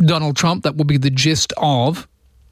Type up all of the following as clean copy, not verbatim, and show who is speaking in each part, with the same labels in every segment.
Speaker 1: Donald Trump. That will be the gist of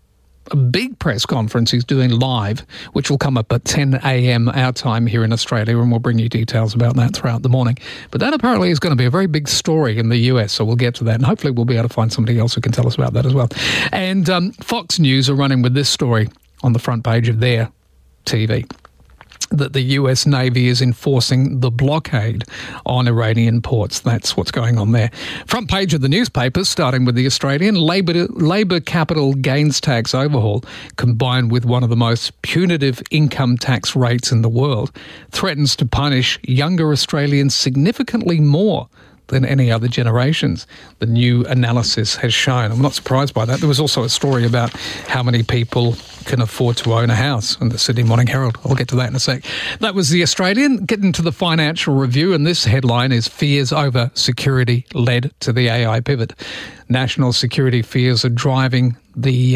Speaker 1: a big press conference he's doing live, which will come up at 10 a.m. our time here in Australia, and we'll bring you details about that throughout the morning. But that apparently is going to be a very big story in the US, so we'll get to that, and hopefully we'll be able to find somebody else who can tell us about that as well. And Fox News are running with this story on the front page of their TV, that the US Navy is enforcing the blockade on Iranian ports. That's what's going on there. Front page of the newspapers, starting with the Australian, Labor capital gains tax overhaul, combined with one of the most punitive income tax rates in the world, threatens to punish younger Australians significantly more than any other generations, the new analysis has shown. I'm not surprised by that. There was also a story about how many people can afford to own a house in the Sydney Morning Herald. I'll get to that in a sec. That was the Australian. Getting to the Financial Review, and this headline is Fears Over Security Led to the AI Pivot. National security fears are driving the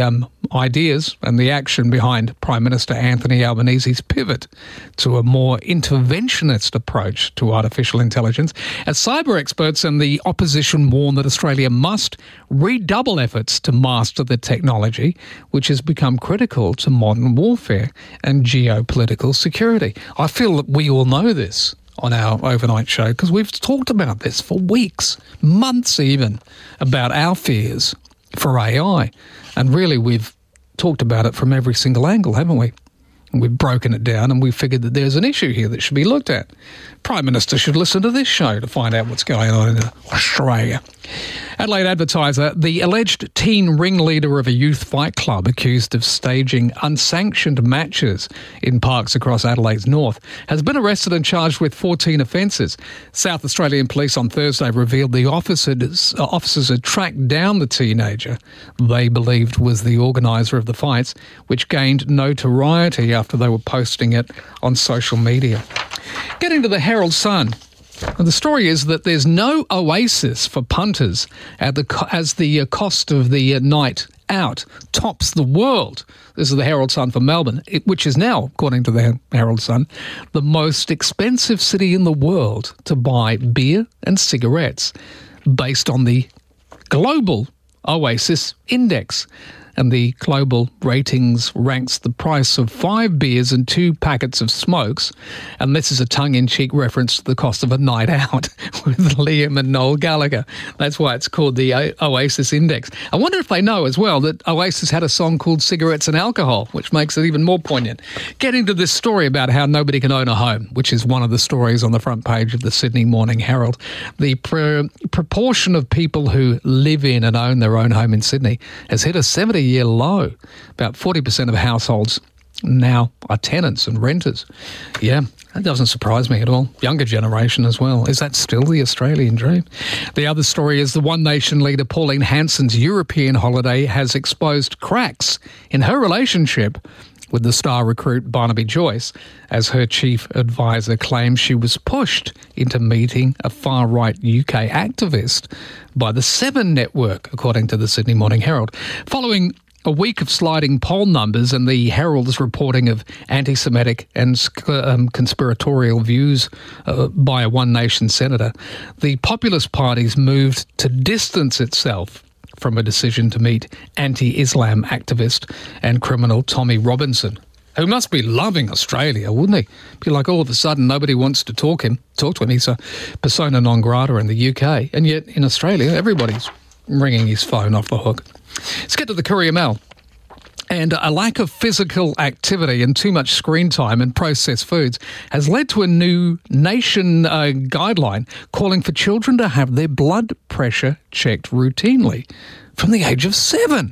Speaker 1: ideas and the action behind Prime Minister Anthony Albanese's pivot to a more interventionist approach to artificial intelligence, as cyber experts and the opposition warn that Australia must redouble efforts to master the technology, which has become critical to modern warfare and geopolitical security. I feel that we all know this on our overnight show because we've talked about this for weeks, months even, about our fears for AI. And really, we've talked about it from every single angle, haven't we? And we've broken it down and we've figured that there's an issue here that should be looked at. Prime Minister should listen to this show to find out what's going on in Australia. Adelaide Advertiser, the alleged teen ringleader of a youth fight club accused of staging unsanctioned matches in parks across Adelaide's north, has been arrested and charged with 14 offences. South Australian Police on Thursday revealed the officers had tracked down the teenager they believed was the organiser of the fights, which gained notoriety after they were posting it on social media. Getting to the Herald Sun. The story is that there's no oasis for punters as the cost of the night out tops the world. This is the Herald Sun for Melbourne, which is now, according to the Herald Sun, the most expensive city in the world to buy beer and cigarettes, based on the Global Oasis Index. And the global ratings ranks the price of 5 beers and 2 packets of smokes. And this is a tongue-in-cheek reference to the cost of a night out with Liam and Noel Gallagher. That's why it's called the Oasis Index. I wonder if they know as well that Oasis had a song called Cigarettes and Alcohol, which makes it even more poignant. Getting to this story about how nobody can own a home, which is one of the stories on the front page of the Sydney Morning Herald. The proportion of people who live in and own their own home in Sydney has hit a 70-year low. About 40% of households now are tenants and renters. Yeah, that doesn't surprise me at all. Younger generation as well. Is that still the Australian dream? The other story is the One Nation leader Pauline Hanson's European holiday has exposed cracks in her relationship with the star recruit Barnaby Joyce, as her chief advisor claims she was pushed into meeting a far-right UK activist by the Seven Network, according to the Sydney Morning Herald. Following a week of sliding poll numbers and the Herald's reporting of anti-Semitic and conspiratorial views by a One Nation senator, the Populist Party's moved to distance itself from a decision to meet anti-Islam activist and criminal Tommy Robinson, who must be loving Australia, wouldn't he? Be like all of a sudden nobody wants to talk to him. He's a persona non grata in the UK, and yet in Australia everybody's ringing his phone off the hook. Let's get to the Courier Mail. And a lack of physical activity and too much screen time and processed foods has led to a new nation guideline calling for children to have their blood pressure checked routinely from the age of 7.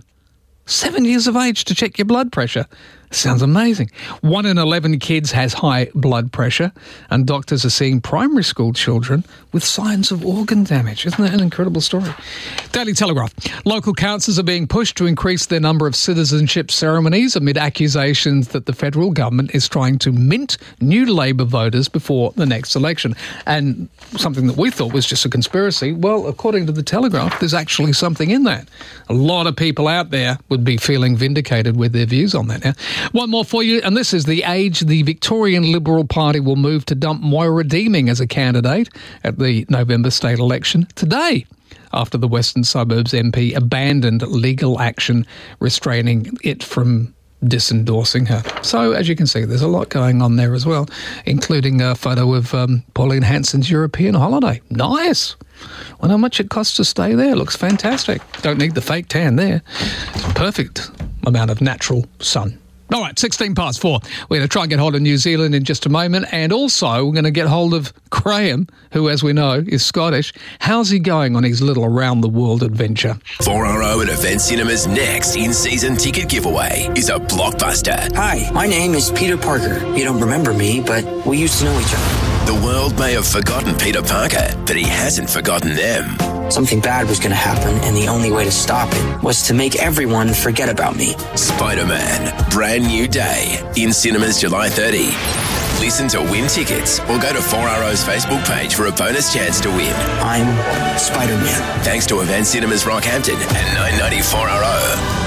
Speaker 1: 7 years of age to check your blood pressure. Sounds amazing. 1 in 11 kids has high blood pressure, and doctors are seeing primary school children with signs of organ damage. Isn't that an incredible story? Daily Telegraph. Local councils are being pushed to increase their number of citizenship ceremonies amid accusations that the federal government is trying to mint new Labor voters before the next election. And something that we thought was just a conspiracy, well, according to the Telegraph, there's actually something in that. A lot of people out there would be feeling vindicated with their views on that now. One more for you, and this is The Age. The Victorian Liberal Party will move to dump Moira Deeming as a candidate at the November state election today, after the Western Suburbs MP abandoned legal action restraining it from disendorsing her. So, as you can see, there's a lot going on there as well, including a photo of Pauline Hanson's European holiday. Nice! Well, how much it costs to stay there? Looks fantastic. Don't need the fake tan there. It's a perfect amount of natural sun. All right, 4:16. We're going to try and get hold of New Zealand in just a moment. And also, we're going to get hold of Graham, who, as we know, is Scottish. How's he going on his little around-the-world adventure?
Speaker 2: 4RO at Event Cinema's next in-season ticket giveaway is a blockbuster.
Speaker 3: Hi, my name is Peter Parker. You don't remember me, but we used to know each other.
Speaker 2: The world may have forgotten Peter Parker, but he hasn't forgotten them.
Speaker 3: Something bad was going to happen, and the only way to stop it was to make everyone forget about me.
Speaker 2: Spider-Man, brand new day, in cinemas July 30. Listen to win tickets or go to 4RO's Facebook page for a bonus chance to win.
Speaker 3: I'm Spider-Man.
Speaker 2: Thanks to Event Cinemas Rockhampton and 990 4RO.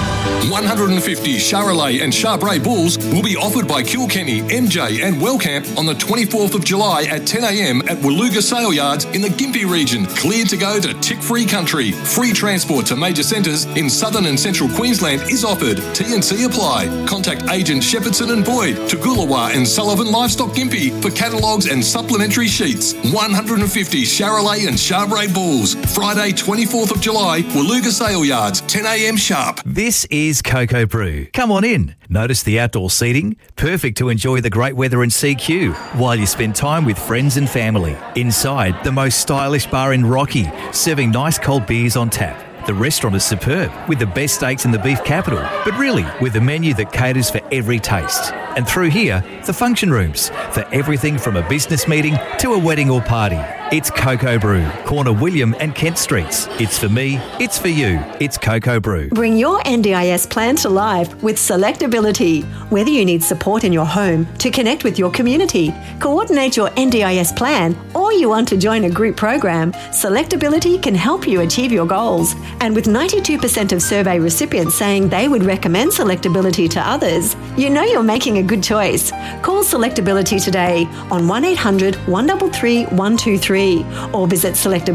Speaker 4: 150 Charolais and Charbray Bulls will be offered by Kilkenny, MJ and Wellcamp on the 24th of July at 10 a.m. at Woluga Sale Yards in the Gympie region. Cleared to go to tick-free country. Free transport to major centres in southern and central Queensland is offered. T&C apply. Contact agent Shepherdson and Boyd, Toogoolawah and Sullivan Livestock Gympie for catalogues and supplementary sheets. 150 Charolais and Charbray Bulls. Friday 24th of July, Woluga Sale Yards, 10 a.m. sharp.
Speaker 5: This is Cocoa Brew. Come on in. Notice the outdoor seating? Perfect to enjoy the great weather in CQ while you spend time with friends and family. Inside, the most stylish bar in Rocky, serving nice cold beers on tap. The restaurant is superb, with the best steaks in the beef capital, but really with a menu that caters for every taste. And through here, the function rooms, for everything from a business meeting to a wedding or party. It's Cocoa Brew, corner William and Kent Streets. It's for me, it's for you, it's Cocoa Brew.
Speaker 6: Bring your NDIS plan to life with Selectability. Whether you need support in your home to connect with your community, coordinate your NDIS plan, or you want to join a group program, Selectability can help you achieve your goals. And with 92% of survey recipients saying they would recommend Selectability to others, you know you're making a good choice. Call Selectability today on 1800 133 123 or visit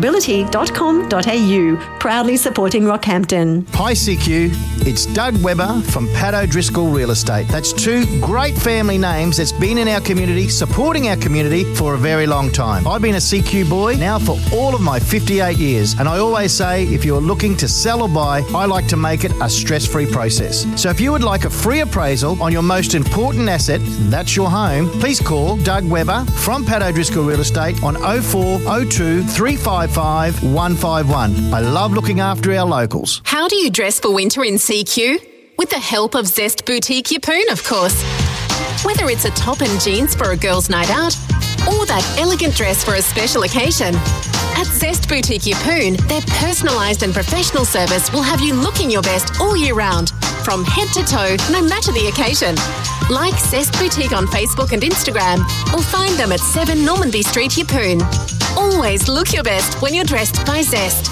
Speaker 6: selectability.com.au, proudly supporting Rockhampton.
Speaker 7: Hi CQ, it's Doug Webber from Pat O'Driscoll Real Estate. That's two great family names that's been in our community, supporting our community for a very long time. I've been a CQ boy now for all of my 58 years, and I always say if you're looking to sell or buy, I like to make it a stress-free process. So if you would like a free appraisal on your most important asset, that's your home, please call Doug Webber from Pat O'Driscoll Real Estate on 0402 355 151. I love looking after our locals.
Speaker 8: How do you dress for winter in CQ? With the help of Zest Boutique Yeppoon, of course. Whether it's a top and jeans for a girl's night out or that elegant dress for a special occasion, at Zest Boutique Yeppoon, their personalised and professional service will have you looking your best all year round, from head to toe, no matter the occasion. Like Zest Boutique on Facebook and Instagram, or find them at 7 Normanby Street, Yeppoon. Always look your best when you're dressed by Zest.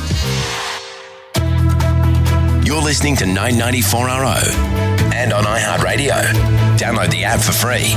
Speaker 2: You're listening to 994RO and on iHeartRadio. Download the app for free.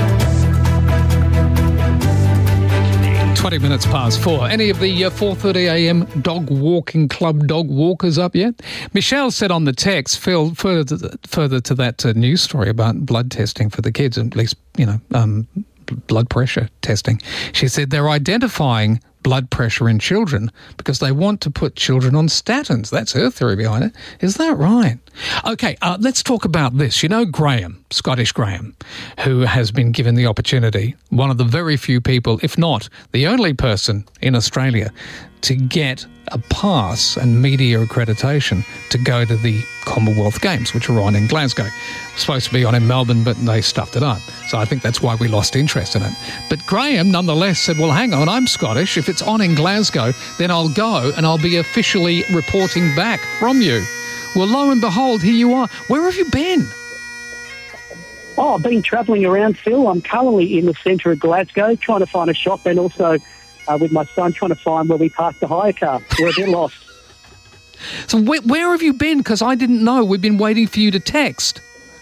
Speaker 1: 20 minutes past 4. Any of the 4:30am dog walking club dog walkers up yet? Michelle said on the text, Phil, further to that news story about blood testing for the kids, at least, blood pressure testing. She said they're identifying blood pressure in children because they want to put children on statins. That's her theory behind it. Is that right? Okay, let's talk about this. You know Graham, Scottish Graham, who has been given the opportunity, one of the very few people, if not the only person in Australia, to get a pass and media accreditation to go to the Commonwealth Games, which are on in Glasgow. It was supposed to be on in Melbourne, but they stuffed it up. So I think that's why we lost interest in it. But Graham, nonetheless, said, well, hang on, I'm Scottish. If it's on in Glasgow, then I'll go and I'll be officially reporting back from you. Well, lo and behold, here you are. Where have you been?
Speaker 9: Oh, I've been travelling around, Phil. I'm currently in the centre of Glasgow trying to find a shop, and also with my son trying to find where we park the hire car. We're a bit lost.
Speaker 1: So where have you been? Because I didn't know. We've been waiting for you to text.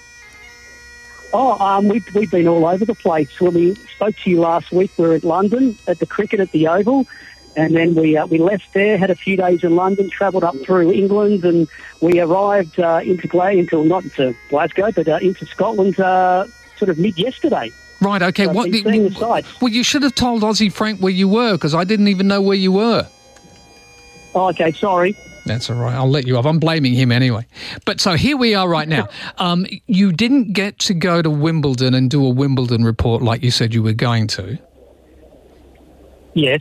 Speaker 9: We've been all over the place. When we spoke to you last week, we were at London at the cricket at the Oval, And then we left there, had a few days in London, travelled up through England, and we arrived not into Glasgow, but into Scotland sort of mid-yesterday.
Speaker 1: Right, okay.
Speaker 9: So
Speaker 1: Well, you should have told Aussie Frank where you were, because I didn't even know where you were.
Speaker 9: Oh, okay, sorry.
Speaker 1: That's all right. I'll let you off. I'm blaming him anyway. But so here we are right now. You didn't get to go to Wimbledon and do a Wimbledon report like you said you were going to.
Speaker 9: Yes.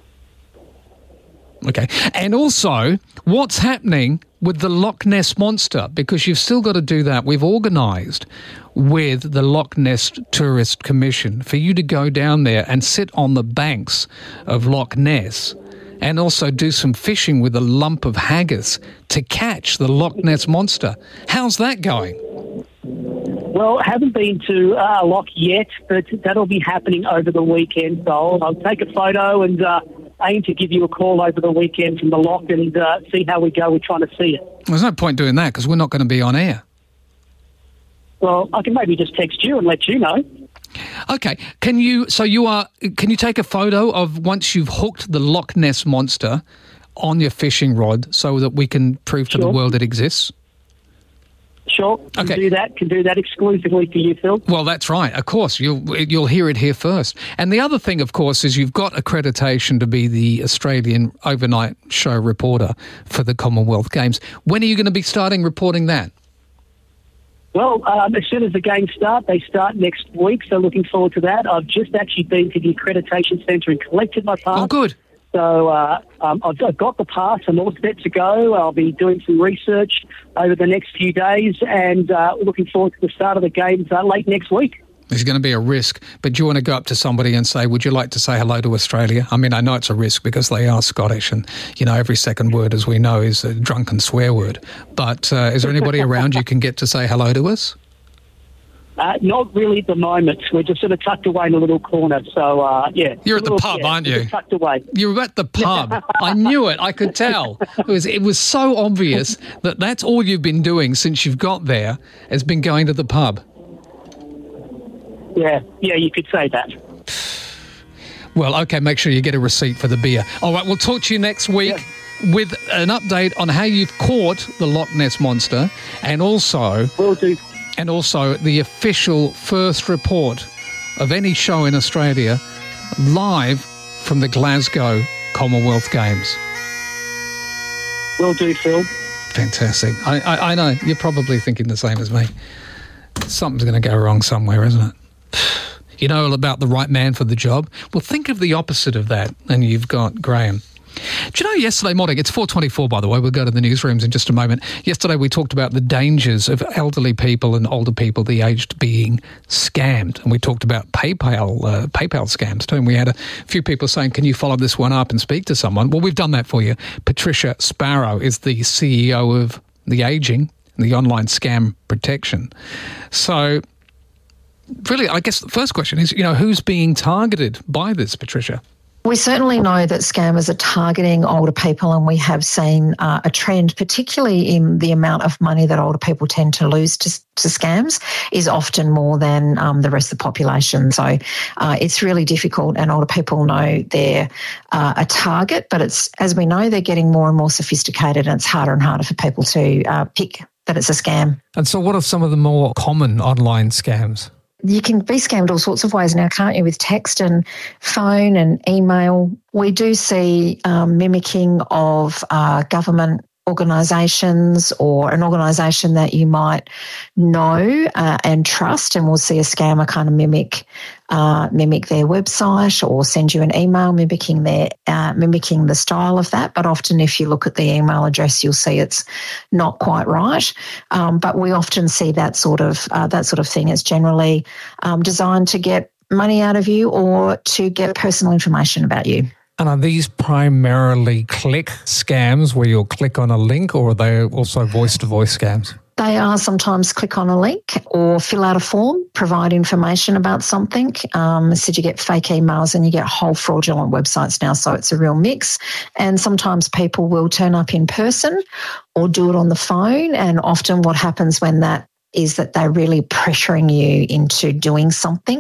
Speaker 1: Okay. And also, what's happening with the Loch Ness Monster? Because you've still got to do that. We've organised with the Loch Ness Tourist Commission for you to go down there and sit on the banks of Loch Ness and also do some fishing with a lump of haggis to catch the Loch Ness Monster. How's that going?
Speaker 9: Well, I haven't been to Loch yet, but that'll be happening over the weekend. So I'll take a photo and aim to give you a call over the weekend from the Loch and see how we go with trying to see it.
Speaker 1: There's no point doing that because we're not going to be on air.
Speaker 9: Well, I can maybe just text you and let you know.
Speaker 1: Okay. Can you take a photo of once you've hooked the Loch Ness Monster on your fishing rod so that we can prove to the world it exists?
Speaker 9: Sure. Can do that exclusively for you, Phil.
Speaker 1: Well, that's right. Of course, you'll hear it here first. And the other thing, of course, is you've got accreditation to be the Australian overnight show reporter for the Commonwealth Games. When are you going to be starting reporting that?
Speaker 9: Well, as soon as the games start, they start next week, so looking forward to that. I've just actually been to the accreditation centre and collected my pass.
Speaker 1: Oh, good.
Speaker 9: So I've got the pass. I'm all set to go. I'll be doing some research over the next few days and looking forward to the start of the games late next week.
Speaker 1: There's going to be a risk, but do you want to go up to somebody and say, would you like to say hello to Australia? I mean, I know it's a risk because they are Scottish and, you know, every second word, as we know, is a drunken swear word. But is there anybody around you can get to say hello to us?
Speaker 9: Not really at the moment. We're just sort of tucked away in a little corner. So, yeah.
Speaker 1: You're at the pub, aren't you?
Speaker 9: Tucked away.
Speaker 1: You're at the pub. I knew it. I could tell. It was so obvious that that's all you've been doing since you've got there has been going to the pub.
Speaker 9: Yeah, you could say that.
Speaker 1: Well, okay, make sure you get a receipt for the beer. All right, we'll talk to you next week with an update on how you've caught the Loch Ness Monster and also...
Speaker 9: Will do.
Speaker 1: And also the official first report of any show in Australia live from the Glasgow Commonwealth Games.
Speaker 9: Will do, Phil.
Speaker 1: Fantastic. I know, you're probably thinking the same as me. Something's going to go wrong somewhere, isn't it? You know all about the right man for the job? Well, think of the opposite of that, and you've got Graham. Do you know yesterday morning, it's 4:24 by the way, we'll go to the newsrooms in just a moment. Yesterday we talked about the dangers of elderly people and older people, the aged, being scammed. And we talked about PayPal scams too. And we had a few people saying, can you follow this one up and speak to someone? Well, we've done that for you. Patricia Sparrow is the CEO of The Aging, the online scam protection. So really, I guess the first question is, who's being targeted by this, Patricia?
Speaker 10: We certainly know that scammers are targeting older people, and we have seen a trend, particularly in the amount of money that older people tend to lose to scams, is often more than the rest of the population. So it's really difficult, and older people know they're a target, but it's, as we know, they're getting more and more sophisticated, and it's harder and harder for people to pick that it's a scam.
Speaker 1: And so what are some of the more common online scams?
Speaker 10: You can be scammed all sorts of ways now, can't you, with text and phone and email. We do see mimicking of government organisations or an organisation that you might know and trust, and we'll see a scammer kind of mimic their website or send you an email mimicking the style of that. But often if you look at the email address, you'll see it's not quite right. But we often see that sort of thing. It's generally designed to get money out of you or to get personal information about you.
Speaker 1: And are these primarily click scams where you'll click on a link, or are they also voice-to-voice scams?
Speaker 10: They are sometimes click on a link or fill out a form, provide information about something. So you get fake emails and you get whole fraudulent websites now, so it's a real mix. And sometimes people will turn up in person or do it on the phone, and often what happens when that is that they're really pressuring you into doing something.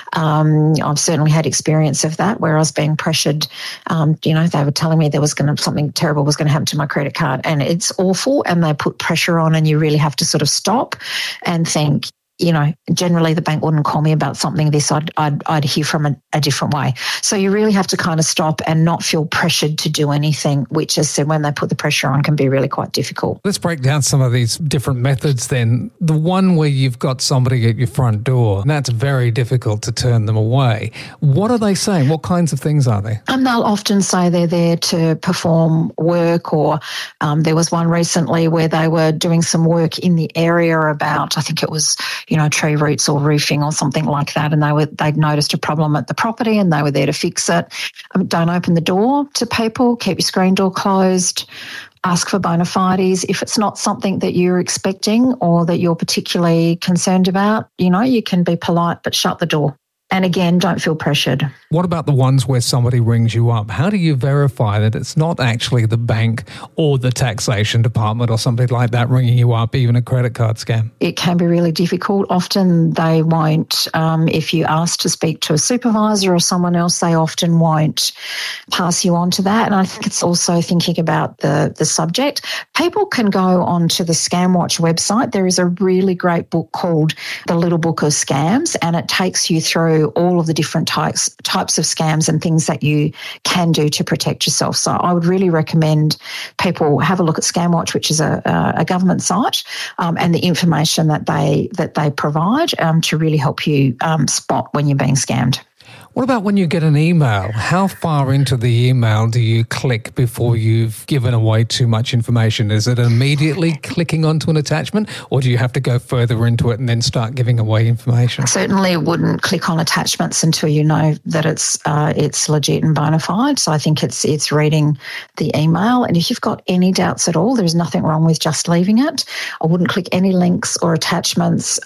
Speaker 10: I've certainly had experience of that where I was being pressured. They were telling me something terrible was going to happen to my credit card, and it's awful, and they put pressure on, and you really have to sort of stop and think, generally the bank wouldn't call me about something this. I'd hear from a different way. So you really have to kind of stop and not feel pressured to do anything, which, as I said, when they put the pressure on, can be really quite difficult.
Speaker 1: Let's break down some of these different methods then. The one where you've got somebody at your front door, that's very difficult to turn them away. What are they saying? What kinds of things are they?
Speaker 10: They'll often say they're there to perform work, or there was one recently where they were doing some work in the area about, I think it was, tree roots or roofing or something like that, and they'd noticed a problem at the property and they were there to fix it. Don't open the door to people, keep your screen door closed, ask for bona fides. If it's not something that you're expecting or that you're particularly concerned about, you can be polite but shut the door. And again, don't feel pressured.
Speaker 1: What about the ones where somebody rings you up? How do you verify that it's not actually the bank or the taxation department or something like that ringing you up, even a credit card scam?
Speaker 10: It can be really difficult. Often they won't, if you ask to speak to a supervisor or someone else, they often won't pass you on to that. And I think it's also thinking about the subject. People can go onto the ScamWatch website. There is a really great book called The Little Book of Scams, and it takes you through all of the different types of scams and things that you can do to protect yourself. So I would really recommend people have a look at ScamWatch, which is a government site, and the information that they provide to really help you spot when you're being scammed.
Speaker 1: What about when you get an email? How far into the email do you click before you've given away too much information? Is it immediately clicking onto an attachment, or do you have to go further into it and then start giving away information?
Speaker 10: I certainly wouldn't click on attachments until you know that it's legit and bona fide. So I think it's reading the email. And if you've got any doubts at all, there's nothing wrong with just leaving it. I wouldn't click any links or attachments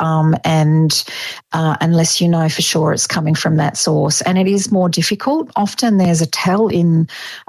Speaker 10: unless you know for sure it's coming from that source. And it is more difficult. Often there's a tell in,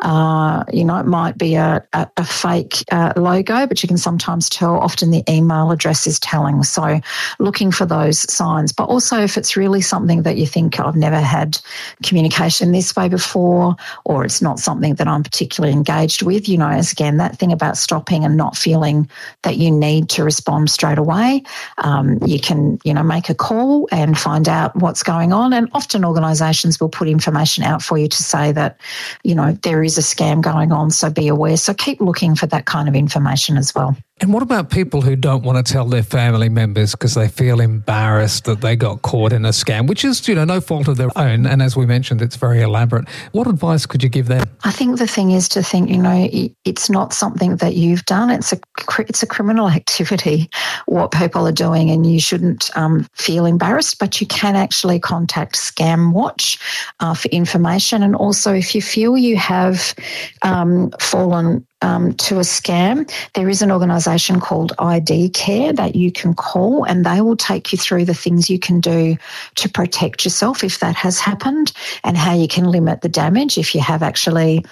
Speaker 10: it might be a fake logo, but you can sometimes tell. Often the email address is telling. So looking for those signs. But also if it's really something that you think, I've never had communication this way before, or it's not something that I'm particularly engaged with, as again, that thing about stopping and not feeling that you need to respond straight away. You can, make a call and find out what's going on. And often organisations will put information out for you to say that, there is a scam going on, so be aware. So keep looking for that kind of information as well.
Speaker 1: And what about people who don't want to tell their family members because they feel embarrassed that they got caught in a scam, which is, no fault of their own. And as we mentioned, it's very elaborate. What advice could you give them?
Speaker 10: I think the thing is to think, it's not something that you've done. It's a criminal activity, what people are doing, and you shouldn't feel embarrassed, but you can actually contact ScamWatch for information. And also if you feel you have fallen to a scam, there is an organisation called ID Care that you can call, and they will take you through the things you can do to protect yourself if that has happened, and how you can limit the damage if you have actually,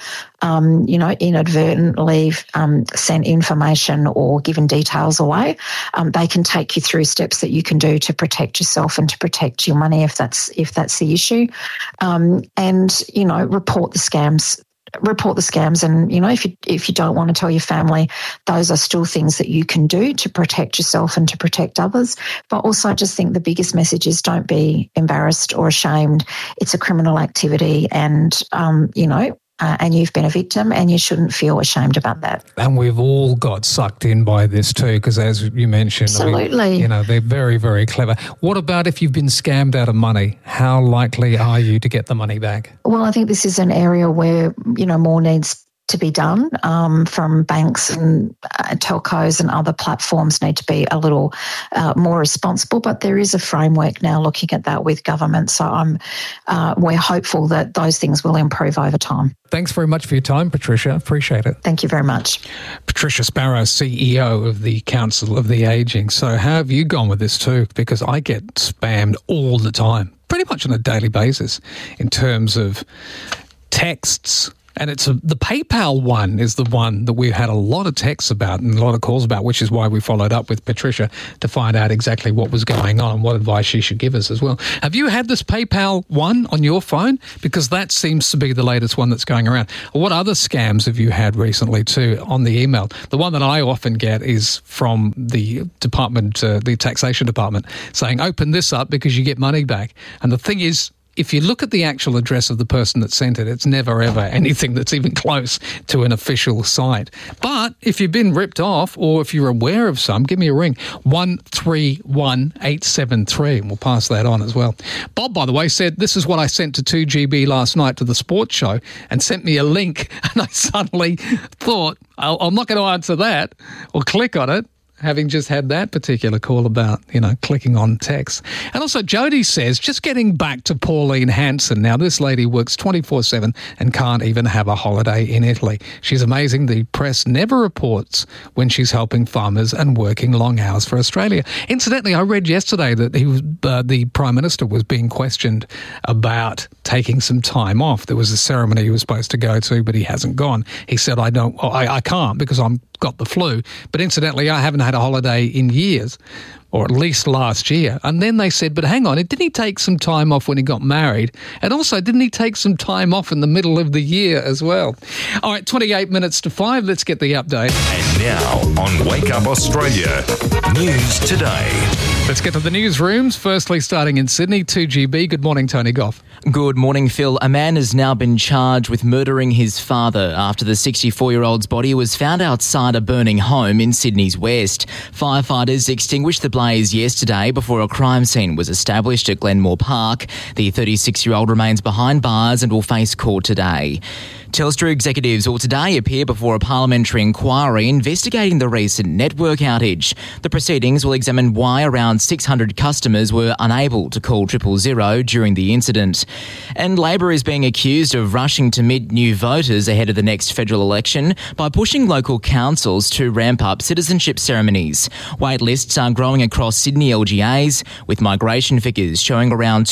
Speaker 10: inadvertently sent information or given details away. They can take you through steps that you can do to protect yourself and to protect your money if that's the issue, and report the scams. And if you don't want to tell your family, those are still things that you can do to protect yourself and to protect others. But also I just think the biggest message is don't be embarrassed or ashamed. It's a criminal activity, and and you've been a victim, and you shouldn't feel ashamed about that.
Speaker 1: And we've all got sucked in by this too, because as you mentioned,
Speaker 10: absolutely.
Speaker 1: They're very, very clever. What about if you've been scammed out of money? How likely are you to get the money back?
Speaker 10: Well, I think this is an area where, more needs to be done from banks and telcos and other platforms need to be a little more responsible. But there is a framework now looking at that with government. So we're hopeful that those things will improve over time.
Speaker 1: Thanks very much for your time, Patricia. Appreciate it.
Speaker 10: Thank you very much.
Speaker 1: Patricia Sparrow, CEO of the Council of the Ageing. So how have you gone with this too? Because I get spammed all the time, pretty much on a daily basis, in terms of texts And it's the PayPal one is the one that we've had a lot of texts about and a lot of calls about, which is why we followed up with Patricia to find out exactly what was going on and what advice she should give us as well. Have you had this PayPal one on your phone? Because that seems to be the latest one that's going around. What other scams have you had recently too on the email? The one that I often get is from the department, the taxation department, saying, open this up because you get money back. And the thing is, if you look at the actual address of the person that sent it, it's never, ever anything that's even close to an official site. But if you've been ripped off or if you're aware of some, give me a ring, 131873, and we'll pass that on as well. Bob, by the way, said, this is what I sent to 2GB last night to the sports show and sent me a link. And I suddenly thought, I'm not going to answer that or click on it, having just had that particular call about, clicking on text. And also Jody says, just getting back to Pauline Hanson. Now, this lady works 24/7 and can't even have a holiday in Italy. She's amazing. The press never reports when she's helping farmers and working long hours for Australia. Incidentally, I read yesterday that the Prime Minister was being questioned about taking some time off. There was a ceremony he was supposed to go to, but he hasn't gone. He said, I can't because I'm got the flu. But incidentally, I haven't had a holiday in years, or at least last year. And then they said, but hang on, didn't he take some time off when he got married? And also, didn't he take some time off in the middle of the year as well? All right, 28 minutes to 5. Let's get the update.
Speaker 11: And now on Wake Up Australia, News Today.
Speaker 1: Let's get to the newsrooms. Firstly, starting in Sydney, 2GB. Good morning, Tony Goff.
Speaker 12: Good morning, Phil. A man has now been charged with murdering his father after the 64-year-old's body was found outside a burning home in Sydney's west. Firefighters extinguished the blaze yesterday before a crime scene was established at Glenmore Park. The 36-year-old remains behind bars and will face court today. Telstra executives will today appear before a parliamentary inquiry investigating the recent network outage. The proceedings will examine why around 600 customers were unable to call 000 during the incident. And Labor is being accused of rushing to meet new voters ahead of the next federal election by pushing local councils to ramp up citizenship ceremonies. Wait lists are growing across Sydney LGAs, with migration figures showing around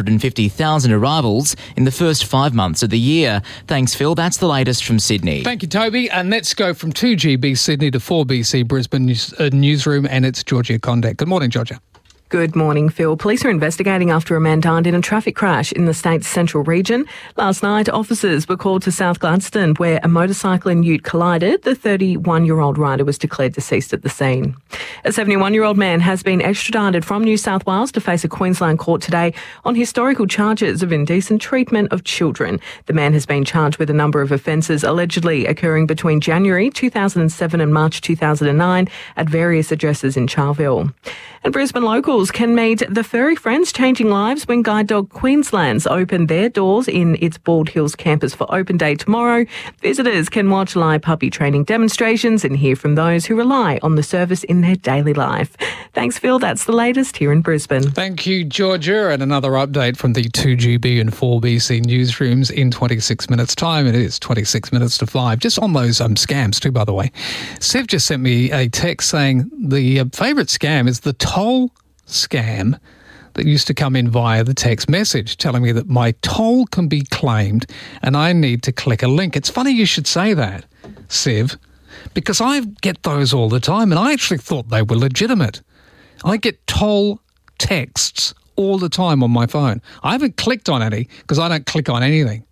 Speaker 12: 250,000 arrivals in the first 5 months of the year. Thanks, Phil. That's the latest from Sydney.
Speaker 1: Thank you, Toby. And let's go from 2GB Sydney to 4BC Brisbane newsroom, and it's Georgia Condac. Good morning, Georgia.
Speaker 13: Good morning, Phil. Police are investigating after a man died in a traffic crash in the state's central region. Last night, officers were called to South Gladstone where a motorcycle and ute collided. The 31-year-old rider was declared deceased at the scene. A 71-year-old man has been extradited from New South Wales to face a Queensland court today on historical charges of indecent treatment of children. The man has been charged with a number of offences allegedly occurring between January 2007 and March 2009 at various addresses in Charleville. And Brisbane locals can meet the furry friends changing lives when Guide Dog Queensland's open their doors in its Bald Hills campus for Open Day tomorrow. Visitors can watch live puppy training demonstrations and hear from those who rely on the service in their daily life. Thanks, Phil. That's the latest here in Brisbane.
Speaker 1: Thank you, Georgia. And another update from the 2GB and 4BC newsrooms in 26 minutes' time. It is 26 minutes to 5. Just on those scams too, by the way. Sev just sent me a text saying the favourite scam is the toll scam that used to come in via the text message telling me that my toll can be claimed and I need to click a link. It's funny you should say that, Sev, because I get those all the time and I actually thought they were legitimate. I get toll texts all the time on my phone. I haven't clicked on any because I don't click on anything.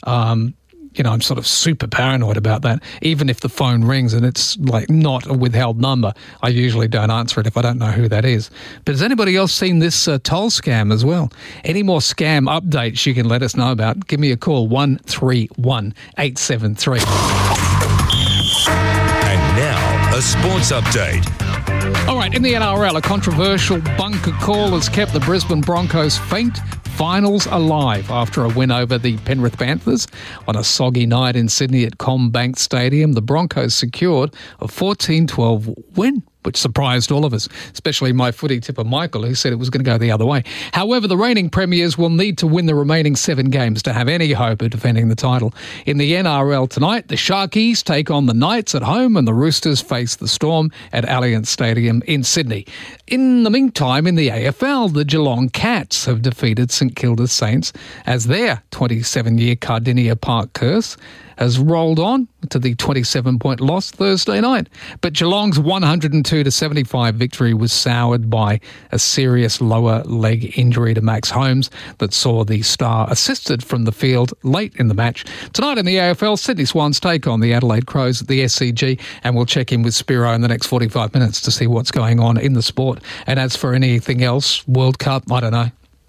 Speaker 1: I'm sort of super paranoid about that. Even if the phone rings and it's like not a withheld number, I usually don't answer it if I don't know who that is. But has anybody else seen this toll scam as well? Any more scam updates you can let us know about? Give me a call, 131873.
Speaker 11: And now, a sports update.
Speaker 1: All right, in the NRL, a controversial bunker call has kept the Brisbane Broncos' faint finals alive after a win over the Penrith Panthers on a soggy night in Sydney at CommBank Stadium. The Broncos secured a 14-12 win which surprised all of us, especially my footy tipper Michael, who said it was going to go the other way. However, the reigning premiers will need to win the remaining 7 games to have any hope of defending the title. In the NRL tonight, the Sharkies take on the Knights at home and the Roosters face the Storm at Allianz Stadium in Sydney. In the meantime, in the AFL, the Geelong Cats have defeated St Kilda Saints as their 27-year Cardinia Park curse has rolled on to the 27-point loss Thursday night. But Geelong's 102-75 victory was soured by a serious lower leg injury to Max Holmes that saw the Star assisted from the field late in the match. Tonight in the AFL, Sydney Swans take on the Adelaide Crows at the SCG, and we'll check in with Spiro in the next 45 minutes to see what's going on in the sport. And as for anything else, World Cup, I don't know.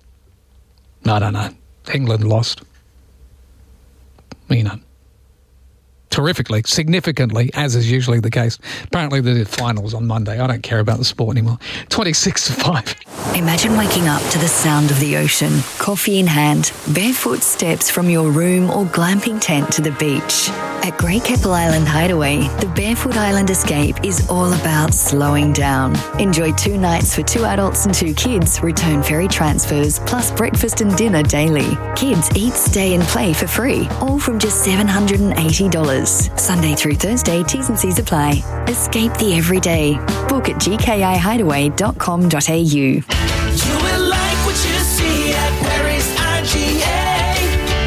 Speaker 1: England lost. Terrifically, significantly, as is usually the case. Apparently the finals on Monday. I don't care about the sport anymore. 26-5.
Speaker 14: Imagine waking up to the sound of the ocean, coffee in hand, barefoot steps from your room or glamping tent to the beach. At Great Keppel Island Hideaway, the Barefoot Island Escape is all about slowing down. Enjoy 2 nights for 2 adults and 2 kids, return ferry transfers, plus breakfast and dinner daily. Kids eat, stay and play for free, all from just $780. Sunday through Thursday, T's and C's apply. Escape the everyday. Book at gkihideaway.com.au.
Speaker 15: You will like what you see at Perry's IGA.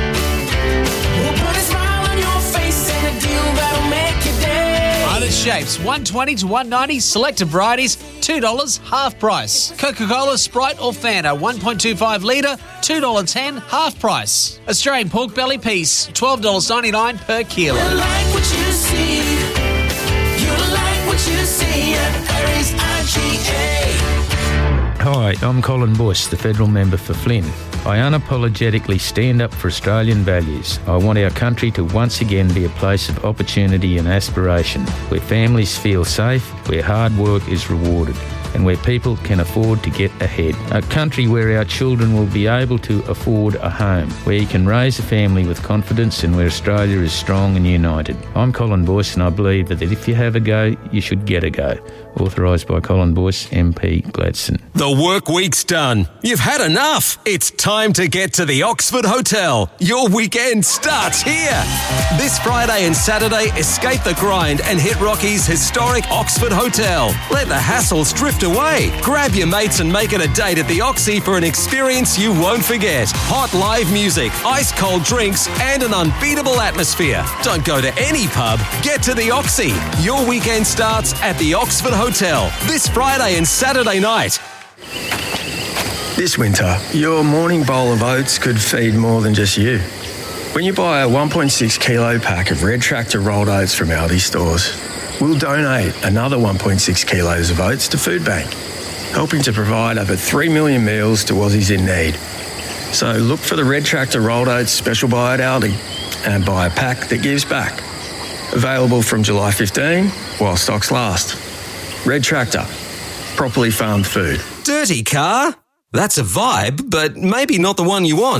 Speaker 15: We'll put a smile on your face and a deal that'll make your day.
Speaker 16: Other shapes, $120 to $190. Selected varieties, $2 half price. Coca-Cola, Sprite or Fanta, 1.25 litre, $2.10 half price. Australian pork belly piece, $12.99 per kilo.
Speaker 15: You like what you see. You like what you see at Perry's IGA.
Speaker 17: Hi, I'm Colin Bush, the federal member for Flynn. I unapologetically stand up for Australian values. I want our country to once again be a place of opportunity and aspiration, where families feel safe, where hard work is rewarded, and where people can afford to get ahead. A country where our children will be able to afford a home, where you can raise a family with confidence and where Australia is strong and united. I'm Colin Boyce and I believe that if you have a go, you should get a go. Authorised by Colin Boyce, MP, Gladstone.
Speaker 18: The work week's done. You've had enough. It's time to get to the Oxford Hotel. Your weekend starts here. This Friday and Saturday, escape the grind and hit Rocky's historic Oxford Hotel. Let the hassles drift away. Grab your mates and make it a date at the Oxy for an experience you won't forget. Hot live music, ice cold drinks, and an unbeatable atmosphere. Don't go to any pub. Get to the Oxy. Your weekend starts at the Oxford Hotel this Friday and Saturday night.
Speaker 19: This winter, your morning bowl of oats could feed more than just you. When you buy a 1.6 kilo pack of Red Tractor rolled oats from Aldi stores, we'll donate another 1.6 kilos of oats to Food Bank, helping to provide over 3 million meals to Aussies in need. So look for the Red Tractor rolled oats special buy at Aldi and buy a pack that gives back. Available from July 15 while stocks last. Red Tractor, properly farmed food.
Speaker 18: Dirty car? That's a vibe, but maybe not the one you want.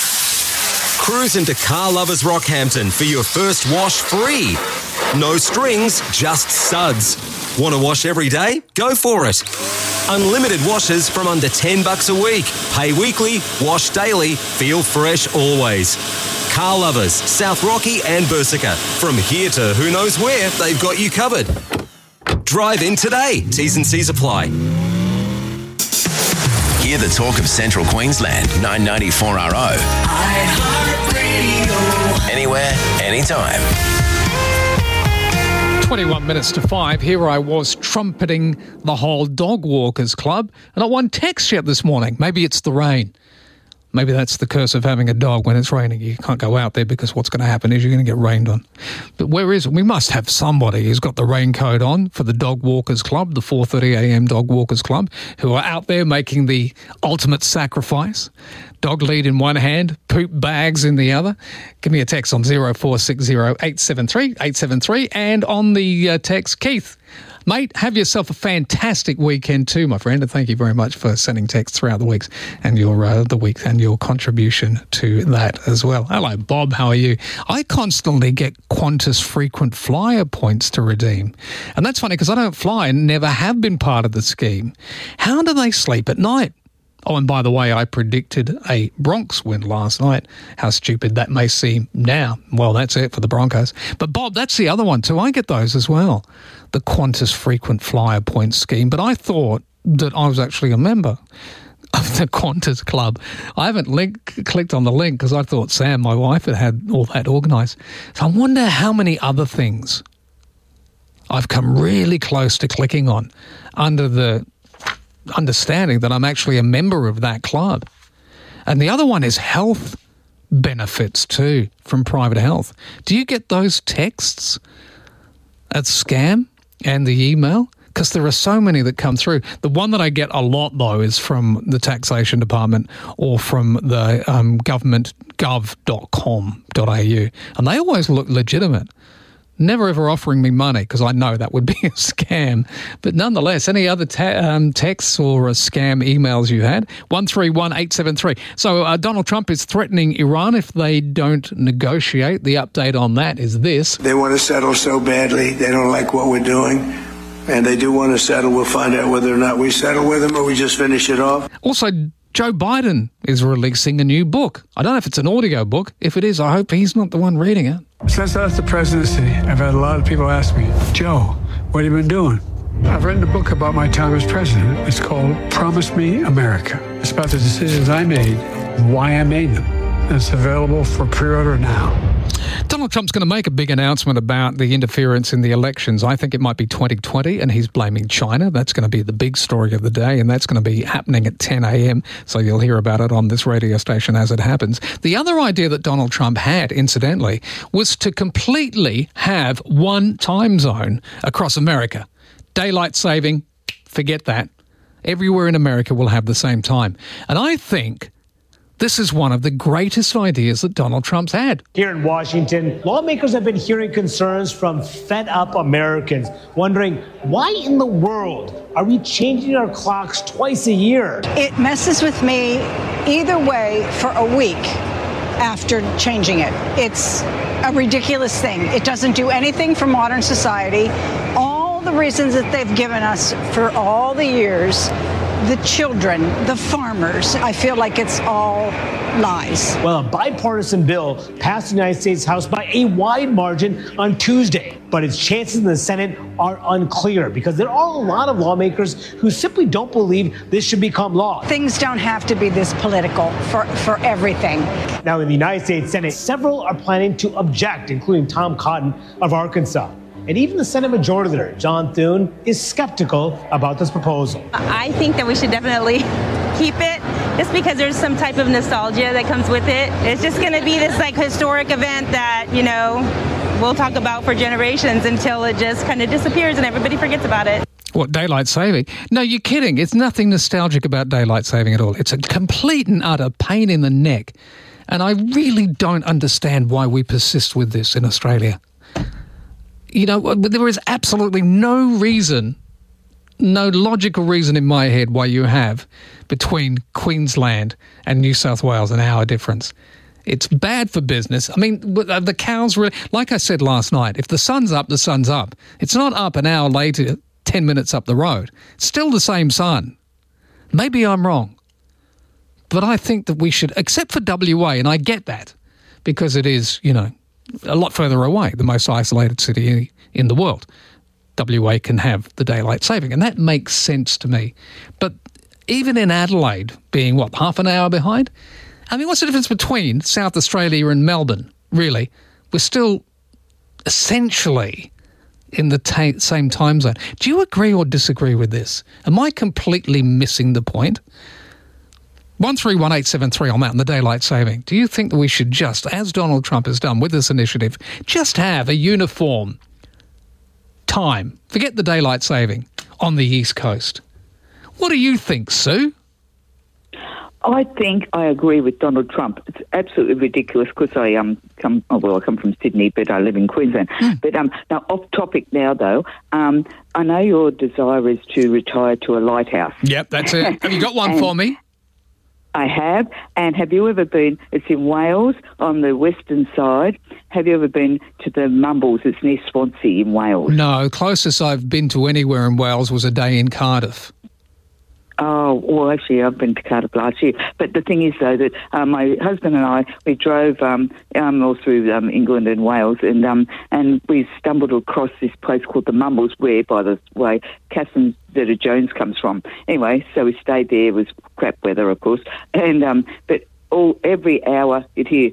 Speaker 18: Cruise into Car Lovers Rockhampton for your first wash free. No strings, just suds. Want to wash every day? Go for it. Unlimited washes from under $10 a week. Pay weekly, wash daily, feel fresh always. Car Lovers, South Rocky and Bersica. From here to who knows where, they've got you covered. Drive in today. T's and C's apply.
Speaker 2: Hear the talk of Central Queensland, 994RO. Anywhere, anytime.
Speaker 1: 21 minutes to 5. Here I was trumpeting the whole Dog Walkers Club, and I won text yet this morning. Maybe it's the rain. Maybe that's the curse of having a dog when it's raining. You can't go out there because what's going to happen is you're going to get rained on. But where is it? We must have somebody who's got the raincoat on for the Dog Walkers Club, the 4:30am Dog Walkers Club, who are out there making the ultimate sacrifice. Dog lead in one hand, poop bags in the other. Give me a text on 0460 873 873 and on the text, Keith. Mate, have yourself a fantastic weekend too, my friend, and thank you very much for sending texts throughout the weeks and your contribution to that as well. Hello, Bob. How are you? I constantly get Qantas frequent flyer points to redeem, and that's funny because I don't fly and never have been part of the scheme. How do they sleep at night? Oh, and by the way, I predicted a Bronx win last night. How stupid that may seem now. Well, that's it for the Broncos. But, Bob, that's the other one too. I get those as well, the Qantas frequent flyer points scheme. But I thought that I was actually a member of the Qantas Club. I haven't clicked on the link because I thought Sam, my wife, had all that organised. So I wonder how many other things I've come really close to clicking on under the understanding that I'm actually a member of that club. And the other one is health benefits too from Private Health. Do you get those texts at Scam and the email? Because there are so many that come through. The one that I get a lot, though, is from the taxation department or from the government gov.com.au. And they always look legitimate. Never ever offering me money because I know that would be a scam. But nonetheless, any other texts or scam emails you had? 131873. So Donald Trump is threatening Iran if they don't negotiate. The update on that is this.
Speaker 20: They want to settle so badly. They don't like what we're doing. And they do want to settle. We'll find out whether or not we settle with them or we just finish it off.
Speaker 1: Also, Joe Biden is releasing a new book. I don't know if it's an audio book. If it is, I hope he's not the one reading it.
Speaker 21: Since I left the presidency, I've had a lot of people ask me, Joe, what have you been doing? I've written a book about my time as president. It's called Promise Me America. It's about the decisions I made and why I made them. And it's available for pre-order now.
Speaker 1: Donald Trump's going to make a big announcement about the interference in the elections. I think it might be 2020, and he's blaming China. That's going to be the big story of the day, and that's going to be happening at 10 a.m., so you'll hear about it on this radio station as it happens. The other idea that Donald Trump had, incidentally, was to completely have one time zone across America. Daylight saving, forget that. Everywhere in America will have the same time. And I think this is one of the greatest ideas that Donald Trump's had.
Speaker 22: Here in Washington, lawmakers have been hearing concerns from fed-up Americans, wondering why in the world are we changing our clocks twice a year?
Speaker 23: It messes with me either way for a week after changing it. It's a ridiculous thing. It doesn't do anything for modern society. All the reasons that they've given us for all the years, the children, the farmers, I feel like it's all lies.
Speaker 22: Well, a bipartisan bill passed the United States House by a wide margin on Tuesday, but its chances in the Senate are unclear because there are a lot of lawmakers who simply don't believe this should become law.
Speaker 23: Things don't have to be this political for everything.
Speaker 22: Now, in the United States Senate, several are planning to object, including Tom Cotton of Arkansas. And even the Senate Majority Leader, John Thune, is skeptical about this proposal.
Speaker 24: I think that we should definitely keep it just because there's some type of nostalgia that comes with it. It's just going to be this historic event that, we'll talk about for generations until it just kind of disappears and everybody forgets about it.
Speaker 1: What, daylight saving? No, you're kidding. It's nothing nostalgic about daylight saving at all. It's a complete and utter pain in the neck. And I really don't understand why we persist with this in Australia. There is absolutely no reason, no logical reason in my head why you have between Queensland and New South Wales an hour difference. It's bad for business. I mean, the cows really, like I said last night, if the sun's up, the sun's up. It's not up an hour later, 10 minutes up the road. It's still the same sun. Maybe I'm wrong. But I think that we should, except for WA, and I get that, because it is, a lot further away, the most isolated city in the world. WA can have the daylight saving, and that makes sense to me. But even in Adelaide, being, half an hour behind? I mean, what's the difference between South Australia and Melbourne, really? We're still essentially in the same time zone. Do you agree or disagree with this? Am I completely missing the point? 131873 on that and the daylight saving. Do you think that we should just, as Donald Trump has done with this initiative, just have a uniform time? Forget the daylight saving on the East Coast. What do you think, Sue?
Speaker 3: I think I agree with Donald Trump. It's absolutely ridiculous because I come from Sydney, but I live in Queensland. But now off topic now though. I know your desire is to retire to a lighthouse.
Speaker 1: Yep, that's it. Have you got one for me?
Speaker 3: I have. And have you ever been? It's in Wales on the western side. Have you ever been to the Mumbles? It's near Swansea in Wales.
Speaker 1: No, closest I've been to anywhere in Wales was a day in Cardiff.
Speaker 3: Oh, well, actually, I've been to Cardiff last year. But the thing is, though, that my husband and I, we drove all through England and Wales, and we stumbled across this place called the Mumbles, where, by the way, Catherine Zeta-Jones comes from. Anyway, so we stayed there. It was crap weather, of course. And but every hour you'd hear,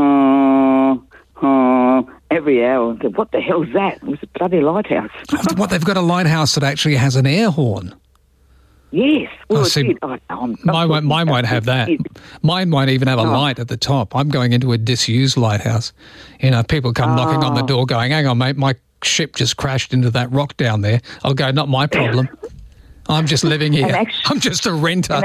Speaker 3: every hour. I said, what the hell's that? It was a bloody lighthouse.
Speaker 1: What, they've got a lighthouse that actually has an air horn?
Speaker 3: Yes. Well,
Speaker 1: mine won't have that. Mine won't even have a light at the top. I'm going into a disused lighthouse. You know, people come knocking on the door going, hang on, mate, my ship just crashed into that rock down there. I'll go, not my problem. I'm just living here. I'm just a renter.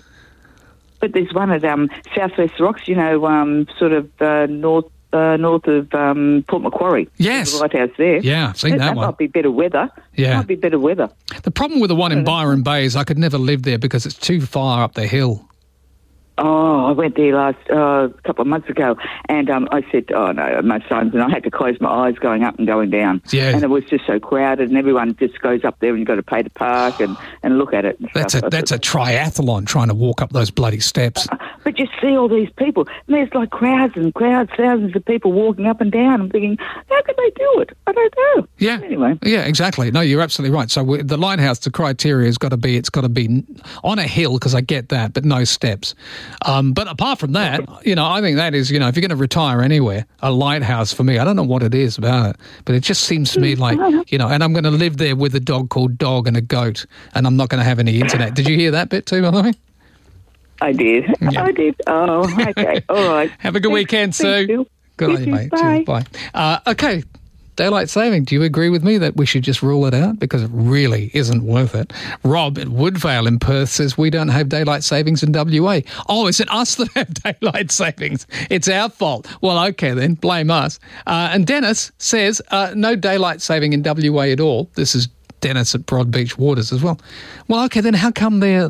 Speaker 3: But there's one at Southwest Rocks, you know, sort of north of Port Macquarie.
Speaker 1: Yes.
Speaker 3: There's a lighthouse there.
Speaker 1: Yeah, I've seen that one.
Speaker 3: That might be better weather.
Speaker 1: Yeah.
Speaker 3: Might be better weather.
Speaker 1: The problem with the one in Byron Bay is I could never live there because it's too far up the hill.
Speaker 3: Oh, I went there a couple of months ago, and I said, oh, no, my sons, and I had to close my eyes going up and going down.
Speaker 1: Yeah.
Speaker 3: And it was just so crowded, and everyone just goes up there, and you've got to pay to park and look at it.
Speaker 1: That's a triathlon, trying to walk up those bloody steps.
Speaker 3: But you see all these people, and there's like crowds, thousands of people walking up and down. I'm thinking, how could they do it? I don't know.
Speaker 1: Yeah.
Speaker 3: Anyway.
Speaker 1: Yeah, exactly. No, you're absolutely right. So the lighthouse, the criteria has got to be, it's got to be on a hill, because I get that, but no steps. But apart from that, you know, I think that is, you know, if you're going to retire anywhere, a lighthouse for me, I don't know what it is about it, but it just seems to me like, you know, and I'm going to live there with a dog called Dog and a goat, and I'm not going to have any internet. Did you hear that bit too, by the way?
Speaker 3: I did. Yeah. I did. Oh, okay. All right.
Speaker 1: Have a good weekend, Sue. Good on you, mate.
Speaker 3: Bye.
Speaker 1: Cheers, bye. Okay. Daylight saving, do you agree with me that we should just rule it out? Because it really isn't worth it. Rob at Woodvale in Perth says we don't have daylight savings in WA. Oh, is it us that have daylight savings? It's our fault. Well, okay then, blame us. And Dennis says no daylight saving in WA at all. This is Dennis at Broadbeach Waters as well. Well, okay then, how come they're...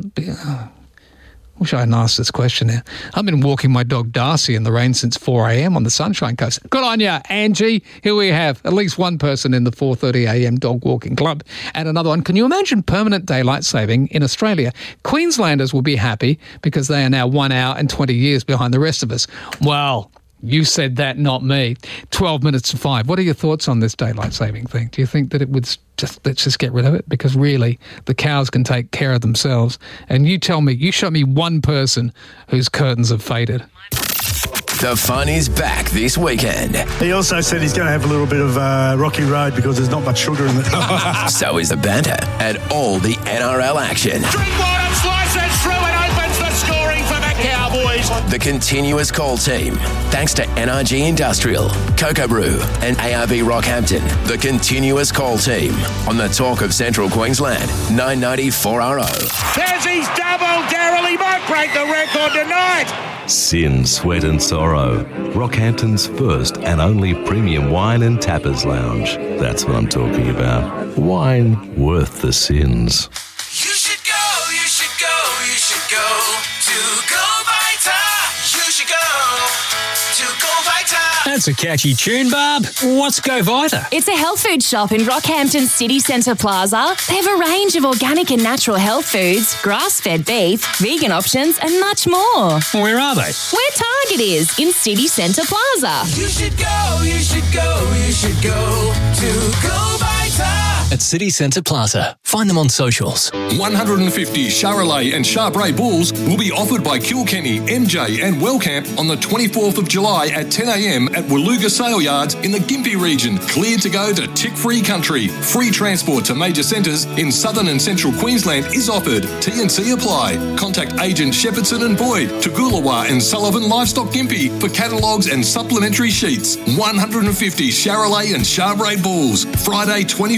Speaker 1: Wish I hadn't asked this question now. I've been walking my dog Darcy in the rain since 4 a.m. on the Sunshine Coast. Good on you, Angie. Here we have at least one person in the 4:30 a.m. dog walking club. And another one, can you imagine permanent daylight saving in Australia? Queenslanders will be happy because they are now 1 hour and 20 years behind the rest of us. Well, you said that, not me. 12 minutes to 5. What are your thoughts on this daylight saving thing? Do you think that it would let's just get rid of it? Because really, the cows can take care of themselves. And you tell me, you show me one person whose curtains have faded.
Speaker 2: The fun is back this weekend.
Speaker 4: He also said he's going to have a little bit of rocky road because there's not much sugar in it.
Speaker 2: So is the banter and all the NRL action.
Speaker 15: Drinkwater slices through and opens the scoring for the Cowboys.
Speaker 2: The continuous call team. Thanks to NRG Industrial, Cocoa Brew and ARB Rockhampton. The continuous call team on the Talk of Central Queensland, 990 4RO.
Speaker 15: There's his double, Daryl. He might break the record tonight.
Speaker 5: Sin, Sweat and Sorrow. Rockhampton's first and only premium wine and tappers lounge. That's what I'm talking about. Wine worth the sins.
Speaker 15: You should go, you should go, you should go to Go Vita. You should go to Go Vita.
Speaker 6: That's a catchy tune, Barb. What's Go Vita?
Speaker 25: It's a health food shop in Rockhampton City Centre Plaza. They have a range of organic and natural health foods, grass-fed beef, vegan options and much more.
Speaker 6: Where are they?
Speaker 25: Where Target is, in City Centre Plaza.
Speaker 15: You should go, you should go, you should go to Go Vita.
Speaker 6: At City Centre Plaza. Find them on socials.
Speaker 26: 150 Charolais and Charbray Bulls will be offered by Kilkenny, MJ and Wellcamp on the 24th of July at 10 a.m. at Woluga Sale Yards in the Gympie region. Cleared to go to tick-free country. Free transport to major centres in southern and central Queensland is offered. T&C apply. Contact agent Shepherdson and Boyd, Toogoolawah and Sullivan Livestock Gympie for catalogues and supplementary sheets. 150 Charolais and Charbray Bulls. Friday 24th of July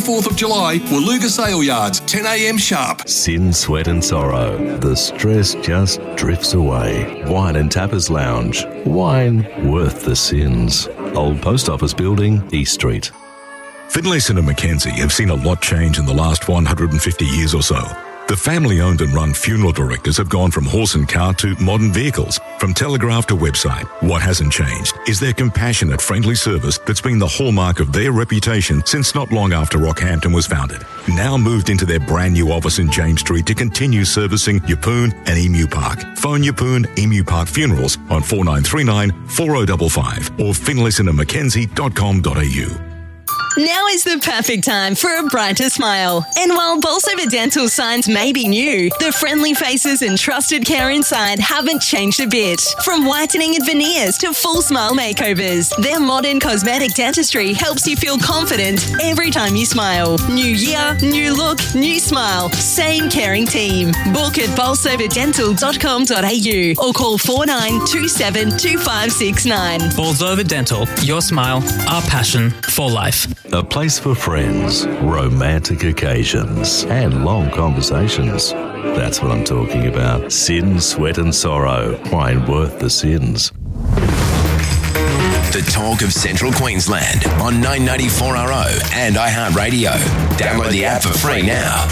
Speaker 26: July, Waluga Sale Yards, 10 a.m. sharp.
Speaker 5: Sin, Sweat and Sorrow. The stress just drifts away. Wine and Tappers Lounge. Wine worth the sins. Old Post Office Building, East Street.
Speaker 7: Finlayson and Mackenzie have seen a lot change in the last 150 years or so. The family-owned and run funeral directors have gone from horse and cart to modern vehicles, from telegraph to website. What hasn't changed is their compassionate, friendly service that's been the hallmark of their reputation since not long after Rockhampton was founded. Now moved into their brand new office in James Street to continue servicing Yeppoon and Emu Park. Phone Yeppoon Emu Park Funerals on 4939 4055 or finlaysonandmackenzie.com.au.
Speaker 8: Now is the perfect time for a brighter smile. And while Bolsover Dental signs may be new, the friendly faces and trusted care inside haven't changed a bit. From whitening and veneers to full smile makeovers, their modern cosmetic dentistry helps you feel confident every time you smile. New year, new look, new smile. Same caring team. Book at bolsoverdental.com.au or call 4927 2569.
Speaker 9: Bolsover Dental, your smile, our passion for life.
Speaker 5: A place for friends, romantic occasions, and long conversations. That's what I'm talking about. Sin, Sweat and Sorrow. Wine worth the sins.
Speaker 2: The talk of Central Queensland on 994RO and iHeartRadio. Download the app for free now.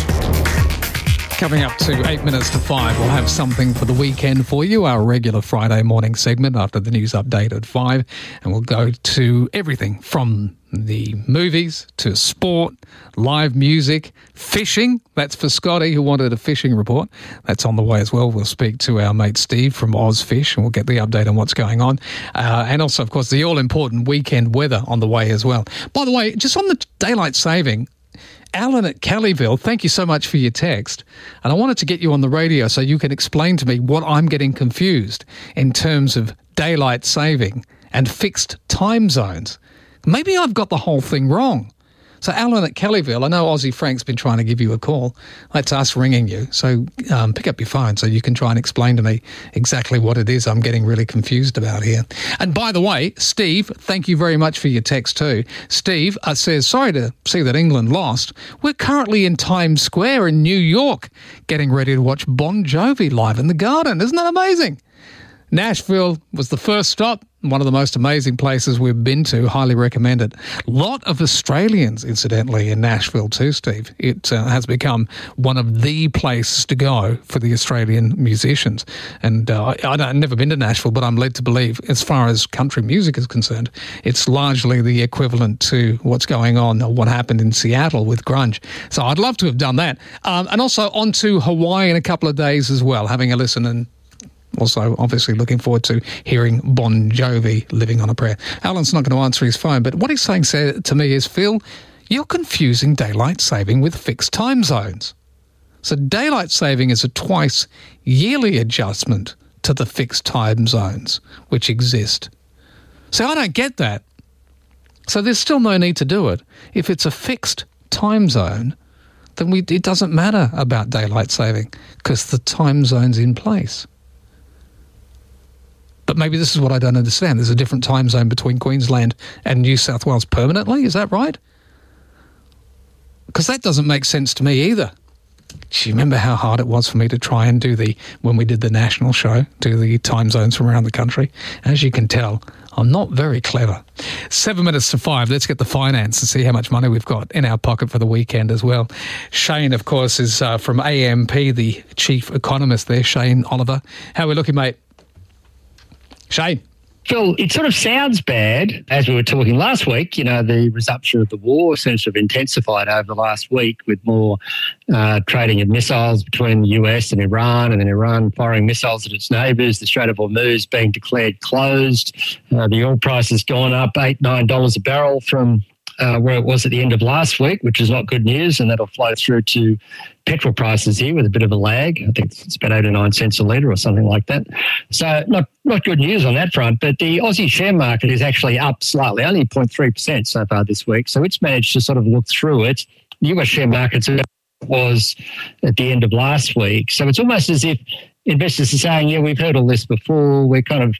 Speaker 1: Coming up to 8 minutes to 5, we'll have something for the weekend for you, our regular Friday morning segment after the news update at 5. And we'll go to everything from the movies to sport, live music, fishing. That's for Scotty, who wanted a fishing report. That's on the way as well. We'll speak to our mate Steve from Ozfish and we'll get the update on what's going on. And also, of course, the all-important weekend weather on the way as well. By the way, just on the daylight saving, Alan at Kellyville, thank you so much for your text. And I wanted to get you on the radio so you can explain to me what I'm getting confused in terms of daylight saving and fixed time zones. Maybe I've got the whole thing wrong. So Alan at Kellyville, I know Aussie Frank's been trying to give you a call. That's us ringing you. So pick up your phone so you can try and explain to me exactly what it is I'm getting really confused about here. And by the way, Steve, thank you very much for your text too. Steve says, sorry to see that England lost. We're currently in Times Square in New York getting ready to watch Bon Jovi live in the Garden. Isn't that amazing? Nashville was the first stop, one of the most amazing places we've been to. Highly recommend it. Lot of Australians, incidentally, in Nashville too, Steve. It has become one of the places to go for the Australian musicians. And I've never been to Nashville, but I'm led to believe, as far as country music is concerned, it's largely the equivalent to what's going on or what happened in Seattle with grunge. So I'd love to have done that. And also on to Hawaii in a couple of days as well, having a listen and also, obviously, looking forward to hearing Bon Jovi, Living on a Prayer. Alan's not going to answer his phone, but what he's saying to me is, Phil, you're confusing daylight saving with fixed time zones. So daylight saving is a twice yearly adjustment to the fixed time zones which exist. So I don't get that. So there's still no need to do it. If it's a fixed time zone, then it doesn't matter about daylight saving because the time zone's in place. But maybe this is what I don't understand. There's a different time zone between Queensland and New South Wales permanently. Is that right? Because that doesn't make sense to me either. Do you remember how hard it was for me to try and when we did the national show, do the time zones from around the country? As you can tell, I'm not very clever. 7 minutes to 5. Let's get the finance and see how much money we've got in our pocket for the weekend as well. Shane, of course, is from AMP, the chief economist there. Shane Oliver. How are we looking, mate? Shane.
Speaker 10: Phil, it sort of sounds bad, as we were talking last week. You know, the resumption of the war seems to have intensified over the last week with more trading of missiles between the US and then Iran firing missiles at its neighbours, the Strait of Hormuz being declared closed. The oil price has gone up $8-9 a barrel from where it was at the end of last week, which is not good news, and that'll flow through to petrol prices here with a bit of a lag. I think it's about 8 or 9 cents a litre or something like that. So not good news on that front, but the Aussie share market is actually up slightly, only 0.3% so far this week. So it's managed to sort of look through it. The US share market was at the end of last week. So it's almost as if investors are saying, yeah, we've heard all this before. We're kind of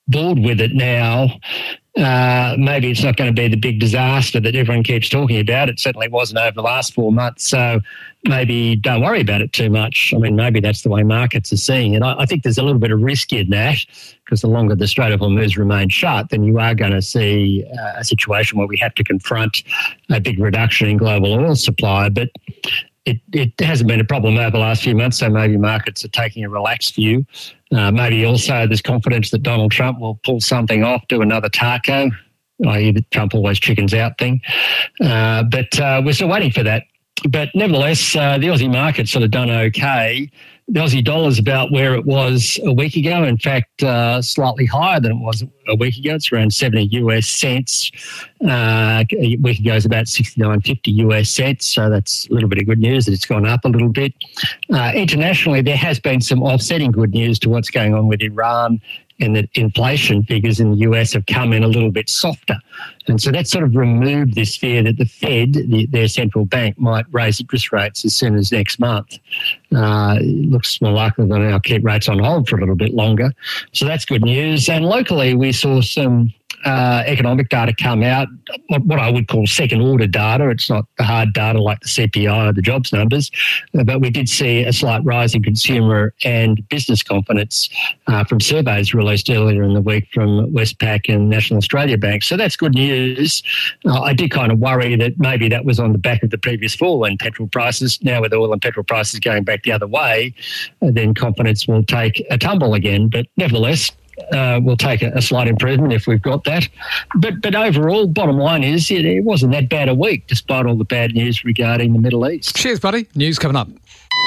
Speaker 10: bored with it now. Maybe it's not going to be the big disaster that everyone keeps talking about. It certainly wasn't over the last 4 months. So maybe don't worry about it too much. I mean, maybe that's the way markets are seeing it. I think there's a little bit of risk in that, because the longer the Strait of Hormuz remains shut, then you are going to see a situation where we have to confront a big reduction in global oil supply. But it hasn't been a problem over the last few months, so maybe markets are taking a relaxed view. Maybe also there's confidence that Donald Trump will pull something off, do another taco, i.e. the Trump always chickens out thing. But we're still waiting for that. But nevertheless, the Aussie market's sort of done okay. The Aussie dollar's about where it was a week ago. In fact, slightly higher than it was a week ago. It's around 70 US cents. A week ago it was about 69.50 US cents. So that's a little bit of good news that it's gone up a little bit. Internationally, there has been some offsetting good news to what's going on with Iran, and that inflation figures in the US have come in a little bit softer. And so that sort of removed this fear that the Fed, their central bank, might raise interest rates as soon as next month. It looks more likely that they'll keep rates on hold for a little bit longer. So that's good news. And locally, we saw some economic data come out, what I would call second-order data. It's not the hard data like the CPI or the jobs numbers, but we did see a slight rise in consumer and business confidence from surveys released earlier in the week from Westpac and National Australia Bank. So that's good news. I did kind of worry that maybe that was on the back of the previous fall in petrol prices. Now with oil and petrol prices going back the other way, then confidence will take a tumble again. But nevertheless, we'll take a slight improvement if we've got that. But overall, bottom line is it wasn't that bad a week, despite all the bad news regarding the Middle East.
Speaker 1: Cheers, buddy. News coming up.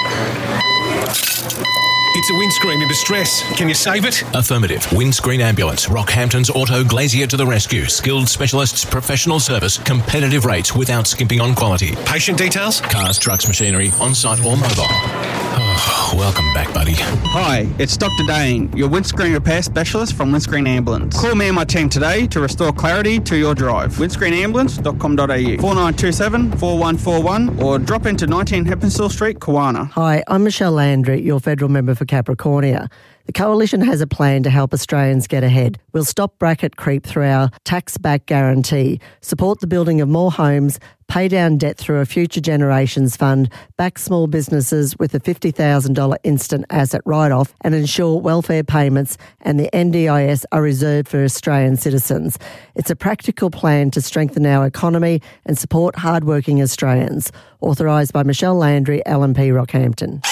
Speaker 18: It's a windscreen in distress. Can you save it?
Speaker 11: Affirmative. Windscreen Ambulance. Rockhampton's Auto Glazier to the rescue. Skilled specialists, professional service, competitive rates without skimping on quality.
Speaker 18: Patient details?
Speaker 11: Cars, trucks, machinery, on-site or mobile. Oh, welcome back, buddy.
Speaker 12: Hi, it's Dr. Dane, your windscreen repair specialist from Windscreen Ambulance. Call me and my team today to restore clarity to your drive. windscreenambulance.com.au 4927 4141 or drop into 19 Heppenstall Street, Kawana.
Speaker 13: Hi, I'm Michelle Landry, your federal member for Capricornia. The Coalition has a plan to help Australians get ahead. We'll stop bracket creep through our tax-back guarantee, support the building of more homes, pay down debt through a Future Generations Fund, back small businesses with a $50,000 instant asset write-off, and ensure welfare payments and the NDIS are reserved for Australian citizens. It's a practical plan to strengthen our economy and support hard-working Australians. Authorised by Michelle Landry, LNP Rockhampton.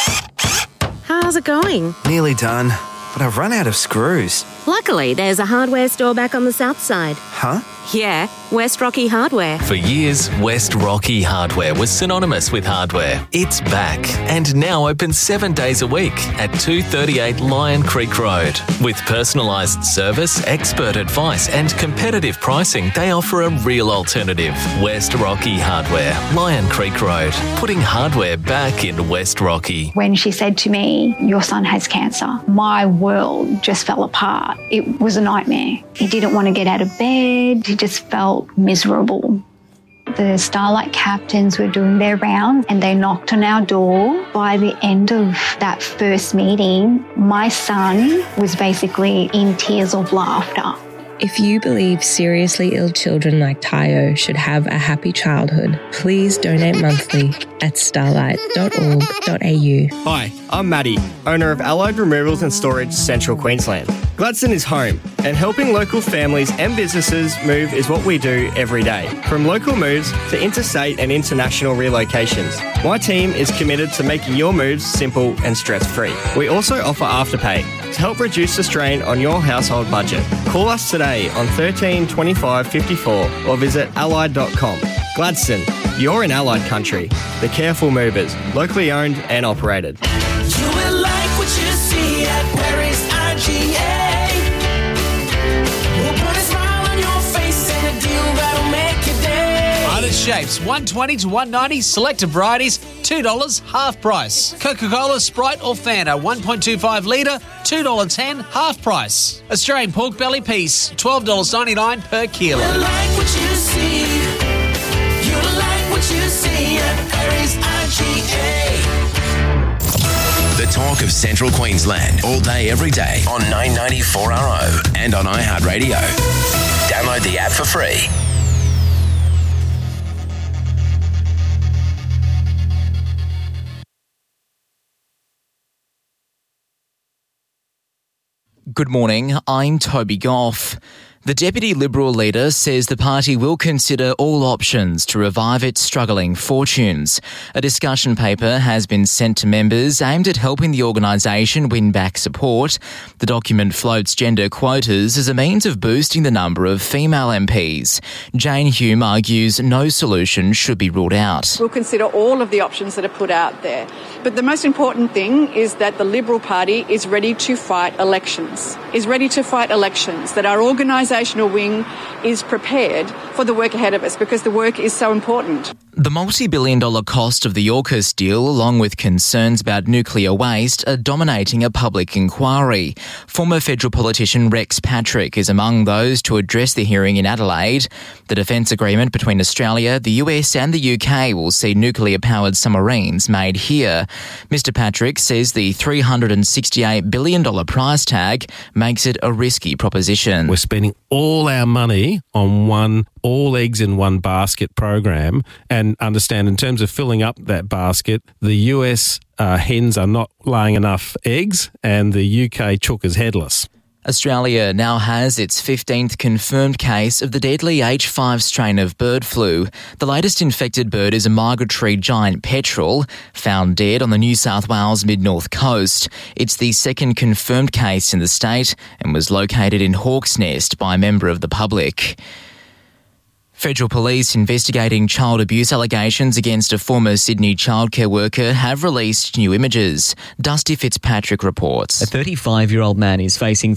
Speaker 14: How's it going?
Speaker 16: Nearly done, but I've run out of screws.
Speaker 14: Luckily, there's a hardware store back on the south side.
Speaker 16: Huh?
Speaker 14: Yeah, West Rocky Hardware.
Speaker 6: For years, West Rocky Hardware was synonymous with hardware. It's back and now open 7 days a week at 238 Lion Creek Road. With personalised service, expert advice and competitive pricing, they offer a real alternative. West Rocky Hardware, Lion Creek Road, putting hardware back in West Rocky.
Speaker 17: When she said to me, "Your son has cancer," my world just fell apart. It was a nightmare. He didn't want to get out of bed. He just felt miserable. The Starlight captains were doing their rounds and they knocked on our door. By the end of that first meeting, my son was basically in tears of laughter.
Speaker 27: If you believe seriously ill children like Tayo should have a happy childhood, please donate monthly at starlight.org.au.
Speaker 28: Hi, I'm Maddie, owner of Allied Removals and Storage, Central Queensland. Gladstone is home, and helping local families and businesses move is what we do every day. From local moves to interstate and international relocations, my team is committed to making your moves simple and stress-free. We also offer Afterpay to help reduce the strain on your household budget. Call us today on 13 25 54 or visit allied.com. Gladstone, you're in Allied country. The Careful Movers, locally owned and operated.
Speaker 15: You will like what you see at Paris IGA. We'll put a smile on your face and a deal that'll make your day.
Speaker 29: Other shapes, $120 to $190. Selected varieties, $2 half price. Coca-Cola, Sprite or Fanta, 1.25 litre, $2.10 half price. Australian pork belly piece, $12.99 per kilo.
Speaker 15: You like what you see. You like what you see at Paris IGA.
Speaker 2: The talk of Central Queensland, all day, every day on 994RO and on iHeartRadio. Download the app for free.
Speaker 3: Good morning, I'm Toby Goff. The Deputy Liberal leader says the party will consider all options to revive its struggling fortunes. A discussion paper has been sent to members aimed at helping the organisation win back support. The document floats gender quotas as a means of boosting the number of female MPs. Jane Hume argues no solution should be ruled out.
Speaker 4: We'll consider all of the options that are put out there. But the most important thing is that the Liberal Party is ready to fight elections, that our organisational wing is prepared for the work ahead of us because the work is so important.
Speaker 3: The multi-billion-dollar cost of the AUKUS deal, along with concerns about nuclear waste, are dominating a public inquiry. Former federal politician Rex Patrick is among those to address the hearing in Adelaide. The defence agreement between Australia, the US and the UK will see nuclear-powered submarines made here. Mr Patrick says the $368 billion price tag makes it a risky proposition.
Speaker 19: We're spending all our money on one all eggs in one basket program, and understand in terms of filling up that basket, the US hens are not laying enough eggs and the UK chook is headless.
Speaker 3: Australia now has its 15th confirmed case of the deadly H5 strain of bird flu. The latest infected bird is a migratory giant petrel, found dead on the New South Wales mid-north coast. It's the second confirmed case in the state and was located in Hawk's Nest by a member of the public. Federal police investigating child abuse allegations against a former Sydney childcare worker have released new images. Dusty Fitzpatrick reports.
Speaker 20: A 35-year-old man is facing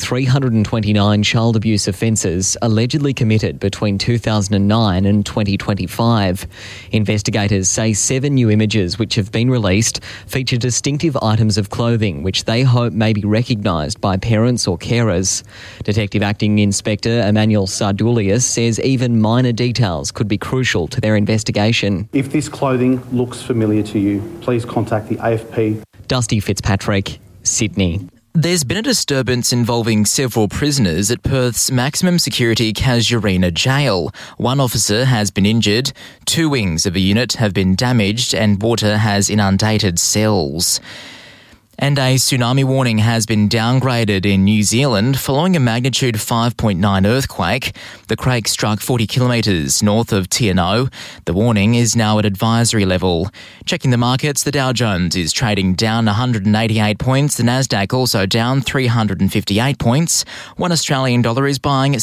Speaker 20: 329 child abuse offences allegedly committed between 2009 and 2025. Investigators say 7 new images which have been released feature distinctive items of clothing which they hope may be recognised by parents or carers. Detective Acting Inspector Emmanuel Sardulius says even minor details could be crucial to their investigation.
Speaker 21: If this clothing looks familiar to you, please contact the AFP.
Speaker 20: Dusty Fitzpatrick, Sydney.
Speaker 3: There's been a disturbance involving several prisoners at Perth's maximum security Casuarina jail. One officer has been injured, 2 wings of a unit have been damaged, and water has inundated cells. And a tsunami warning has been downgraded in New Zealand following a magnitude 5.9 earthquake. The quake struck 40 kilometres north of Tiano. The warning is now at advisory level. Checking the markets, the Dow Jones is trading down 188 points. The Nasdaq also down 358 points. $1 Australian dollar is buying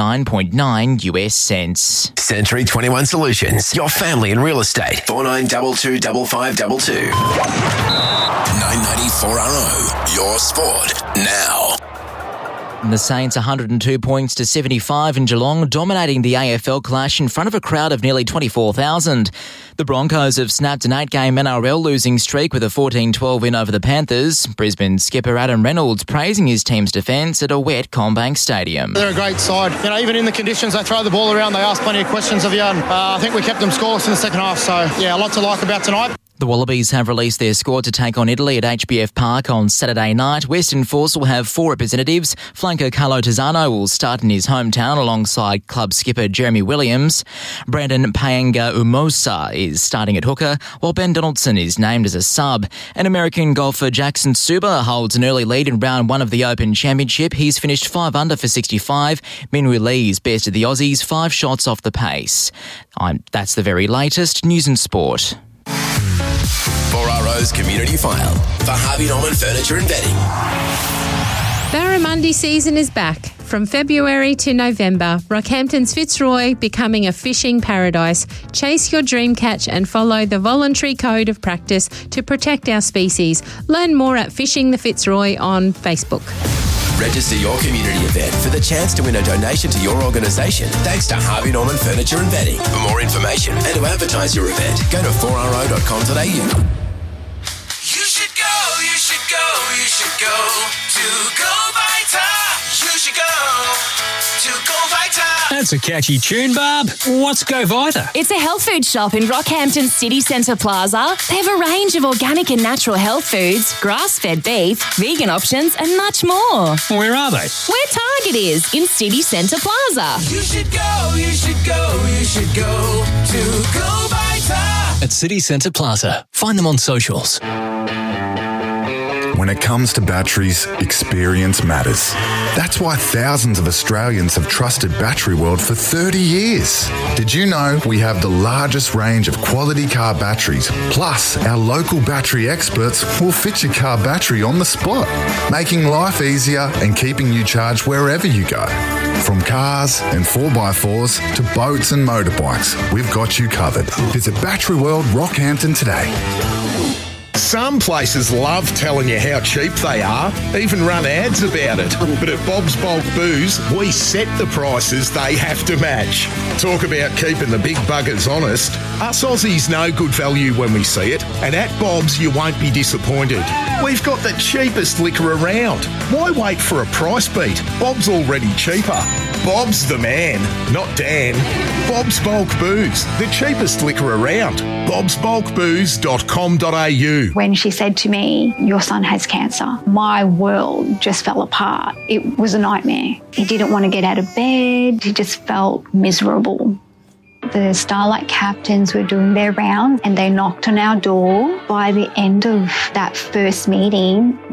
Speaker 3: 69.9 US cents.
Speaker 2: Century 21 Solutions, your family in real estate. 4922 5522. 994RO, your sport now.
Speaker 3: And the Saints 102 points to 75 in Geelong, dominating the AFL clash in front of a crowd of nearly 24,000. The Broncos have snapped an 8-game NRL losing streak with a 14-12 win over the Panthers. Brisbane skipper Adam Reynolds praising his team's defence at a wet CommBank Stadium.
Speaker 22: They're a great side. You know, even in the conditions they throw the ball around, they ask plenty of questions of you. And I think we kept them scoreless in the second half. So, yeah, a lot to like about tonight.
Speaker 3: The Wallabies have released their squad to take on Italy at HBF Park on Saturday night. Western Force will have 4 representatives. Flanker Carlo Tizzano will start in his hometown alongside club skipper Jeremy Williams. Brandon Paenga-Umosa is starting at hooker, while Ben Donaldson is named as a sub. And American golfer Jackson Suba holds an early lead in round 1 of the Open Championship. He's finished 5 under for 65. Minwoo Lee's best of the Aussies, 5 shots off the pace. That's the very latest news and sport.
Speaker 2: 4RO's Community File for Harvey Norman Furniture and Bedding.
Speaker 23: Barramundi season is back. From February to November, Rockhampton's Fitzroy becoming a fishing paradise. Chase your dream catch and follow the voluntary code of practice to protect our species. Learn more at Fishing the Fitzroy on Facebook.
Speaker 2: Register your community event for the chance to win a donation to your organisation thanks to Harvey Norman Furniture and Bedding. For more information and to advertise your event, go to 4ro.com.au.
Speaker 15: You should go to Go Vita. You should go to Go Vita.
Speaker 24: At
Speaker 1: That's a catchy tune, Barb. What's Go Vita?
Speaker 5: It's a health food shop in Rockhampton City Centre Plaza. They have a range of organic and natural health foods, grass-fed beef, vegan options and much more.
Speaker 1: Where are they?
Speaker 5: Where Target is, in City Centre Plaza.
Speaker 15: You should go, you should go, you should go to Go Vita.
Speaker 1: At City Centre Plaza. Find them on socials.
Speaker 7: When it comes to batteries, experience matters. That's why thousands of Australians have trusted Battery World for 30 years. Did you know we have the largest range of quality car batteries? Plus, our local battery experts will fit your car battery on the spot, making life easier and keeping you charged wherever you go. From cars and 4x4s to boats and motorbikes, we've got you covered. Visit Battery World Rockhampton today.
Speaker 8: Some places love telling you how cheap they are, even run ads about it. But at Bob's Bulk Booze, we set the prices they have to match. Talk about keeping the big buggers honest. Us Aussies know good value when we see it, and at Bob's you won't be disappointed. We've got the cheapest liquor around. Why wait for a price beat? Bob's already cheaper. Bob's the man, not Dan. Bob's Bulk Booze, the cheapest liquor around. bobsbulkbooze.com.au.
Speaker 17: When she said to me, your son has cancer, my world just fell apart. It was a nightmare. He didn't want to get out of bed. He just felt miserable. The Starlight captains were doing their round and they knocked on our door. By the end of that first meeting,